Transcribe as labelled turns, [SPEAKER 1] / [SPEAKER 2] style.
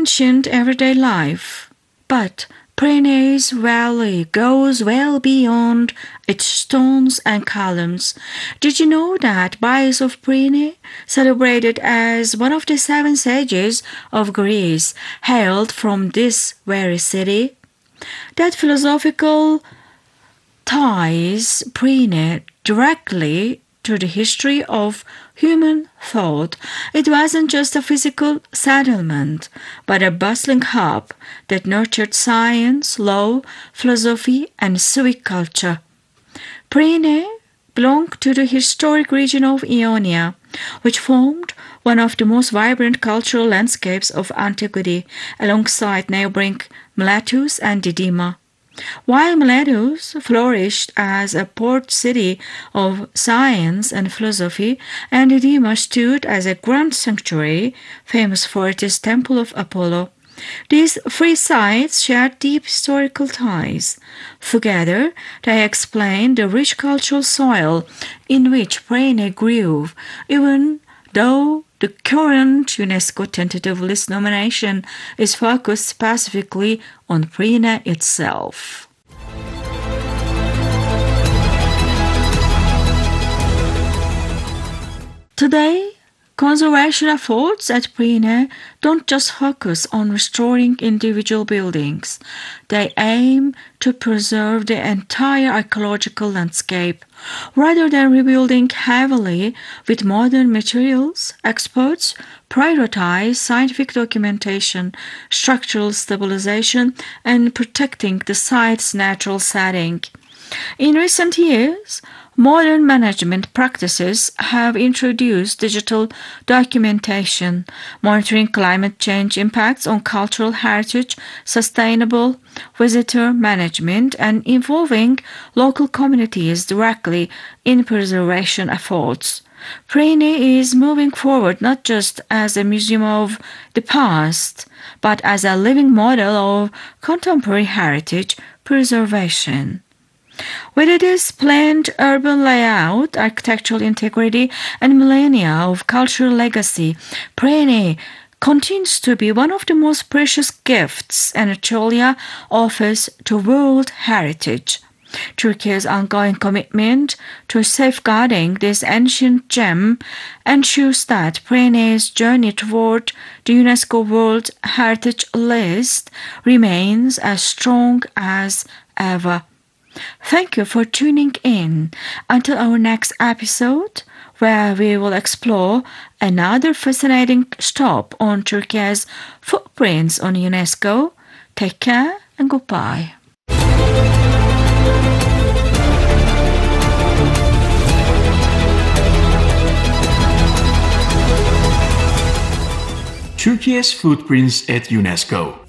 [SPEAKER 1] ancient everyday life. But Pyrenees Valley goes well beyond its stones and columns. Did you know that Bias of Pyrenees, celebrated as one of the seven sages of Greece, hailed from this very city? That philosophical ties Pyrenees directly to the history of human thought. It wasn't just a physical settlement, but a bustling hub that nurtured science, law, philosophy, and civic culture. Priene belonged to the historic region of Ionia, which formed one of the most vibrant cultural landscapes of antiquity, alongside neighboring Miletus and Didyma. While Miletus flourished as a port city of science and philosophy, and Didyma stood as a grand sanctuary famous for its temple of Apollo, these three sites shared deep historical ties. Together, they explain the rich cultural soil in which Priene grew, even though the current UNESCO tentative list nomination is focused specifically on Priene itself. Today, conservation efforts at Priene don't just focus on restoring individual buildings. They aim to preserve the entire ecological landscape. Rather than rebuilding heavily with modern materials, experts prioritize scientific documentation, structural stabilization, and protecting the site's natural setting. In recent years, modern management practices have introduced digital documentation, monitoring climate change impacts on cultural heritage, sustainable visitor management, and involving local communities directly in preservation efforts. Priene is moving forward not just as a museum of the past, but as a living model of contemporary heritage preservation. With its planned urban layout, architectural integrity, and millennia of cultural legacy, Priene continues to be one of the most precious gifts Anatolia offers to world heritage. Turkey's ongoing commitment to safeguarding this ancient gem ensures that Priene's journey toward the UNESCO World Heritage List remains as strong as ever. Thank you for tuning in. Until our next episode, where we will explore another fascinating stop on Turkey's footprints on UNESCO. Take care and goodbye.
[SPEAKER 2] Turkey's footprints at UNESCO.